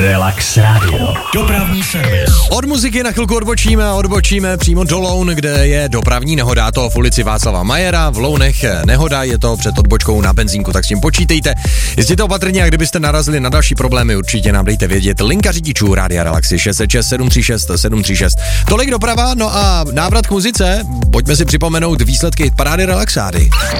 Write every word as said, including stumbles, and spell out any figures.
Relax Radio. Dopravní servis. Od muziky na chvilku odbočíme a odbočíme přímo do Loun, kde je dopravní nehoda. To v ulici Václava Majera. V Lounech nehoda, je to před odbočkou na benzínku, tak s tím počítejte. Jezděte opatrně a kdybyste narazili na další problémy, určitě nám dejte vědět. Linka řidičů Rádia Relaxy šest set šest sedm tři šest sedm tři šest. Tolik doprava, no a návrat k muzice. Pojďme si připomenout výsledky parády Relaxády.